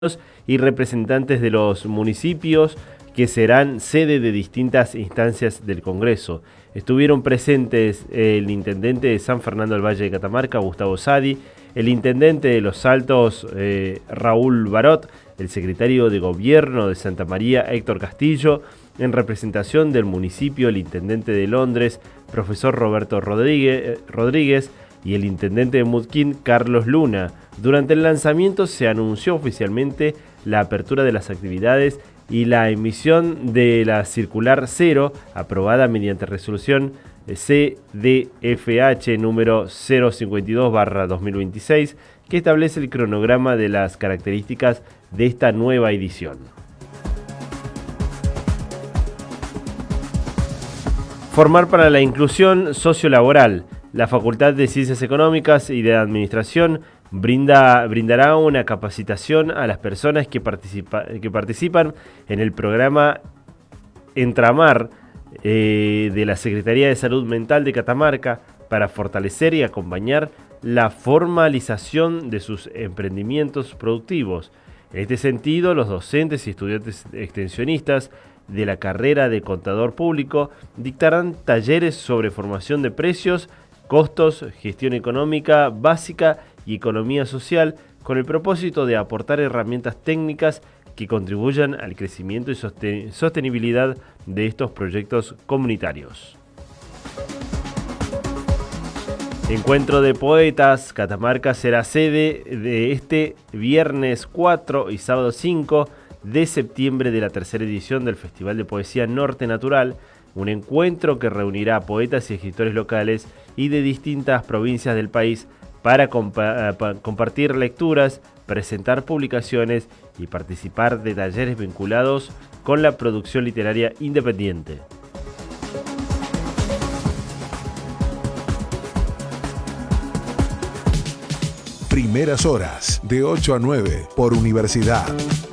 y representantes de los municipios que serán sede de distintas instancias del Congreso. Estuvieron presentes el intendente de San Fernando del Valle de Catamarca, Gustavo Sadi, el intendente de Los Altos, Raúl Barot, el secretario de Gobierno de Santa María, Héctor Castillo, en representación del municipio, el intendente de Londres, profesor Roberto Rodríguez, y el intendente de Mudquín, Carlos Luna. Durante el lanzamiento se anunció oficialmente la apertura de las actividades y la emisión de la circular 0, aprobada mediante resolución CDFH número 052/2026, que establece el cronograma de las características de esta nueva edición. Formar para la inclusión sociolaboral. La Facultad de Ciencias Económicas y de Administración brindará una capacitación a las personas que participan en el programa Entramar de la Secretaría de Salud Mental de Catamarca para fortalecer y acompañar la formalización de sus emprendimientos productivos. En este sentido, los docentes y estudiantes extensionistas de la carrera de contador público dictarán talleres sobre formación de precios, costos, gestión económica básica y economía social, con el propósito de aportar herramientas técnicas que contribuyan al crecimiento y sostenibilidad de estos proyectos comunitarios. Encuentro de Poetas. Catamarca será sede de este viernes 4 y sábado 5 de septiembre de la tercera edición del Festival de Poesía Norte Natural, un encuentro que reunirá a poetas y escritores locales y de distintas provincias del país para compartir lecturas, presentar publicaciones y participar de talleres vinculados con la producción literaria independiente. Primeras horas, de 8 a 9, por Universidad.